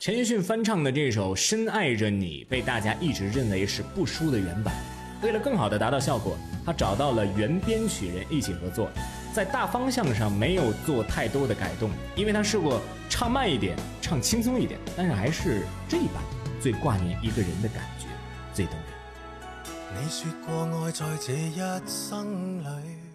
陈奕迅翻唱的这首《深爱着你》被大家一直认为是不输的原版。为了更好的达到效果，他找到了原编曲人一起合作，在大方向上没有做太多的改动，因为他试过唱慢一点，唱轻松一点，但是还是这一版最挂念一个人的感觉最动人。 你说过爱在这一生里